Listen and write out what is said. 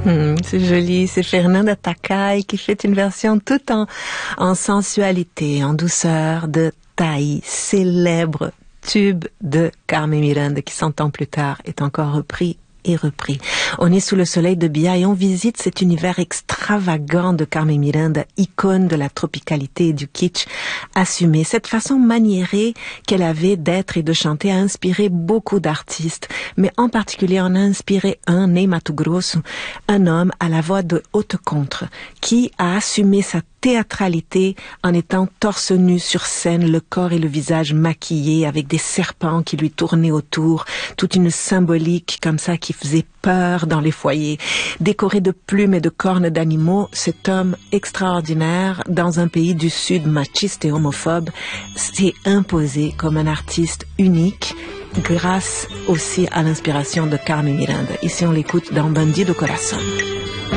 C'est joli, c'est Fernanda Takai qui fait une version toute en sensualité, en douceur de Taï, célèbre tube de Carmen Miranda qui 100 ans plus tard est encore repris et repris. On est sous le soleil de Bia et on visite cet univers extravagant de Carmen Miranda, icône de la tropicalité et du kitsch assumé. Cette façon maniérée qu'elle avait d'être et de chanter a inspiré beaucoup d'artistes, mais en particulier en a inspiré un, Ney Matogrosso, un homme à la voix de haute contre, qui a assumé sa théâtralité en étant torse nu sur scène, le corps et le visage maquillés avec des serpents qui lui tournaient autour, toute une symbolique comme ça qui faisait peur dans les foyers. Décoré de plumes et de cornes d'animaux, cet homme extraordinaire dans un pays du Sud machiste et homophobe s'est imposé comme un artiste unique grâce aussi à l'inspiration de Carmen Miranda. Ici on l'écoute dans Bandido Corazón.